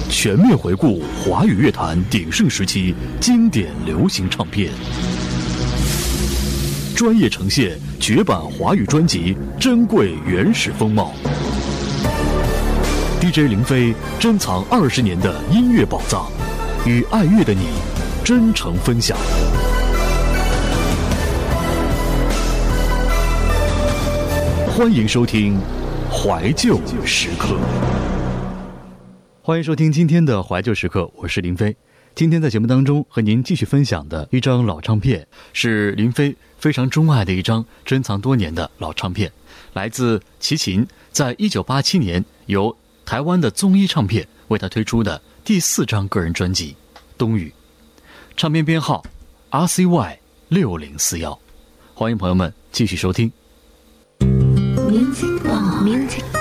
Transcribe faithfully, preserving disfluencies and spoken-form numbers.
全面回顾华语乐坛鼎盛时期经典流行唱片，专业呈现绝版华语专辑珍贵原始风貌。D J 林飞珍藏二十年的音乐宝藏，与爱乐的你真诚分享。欢迎收听怀旧时刻。欢迎收听今天的怀旧时刻，我是林飞。今天在节目当中和您继续分享的一张老唱片，是林飞非常钟爱的一张珍藏多年的老唱片，来自齐秦在一九八七年由台湾的综艺唱片为他推出的第四张个人专辑《冬雨》，唱片编号 R C Y 六零四一。欢迎朋友们继续收听。Music Bar Music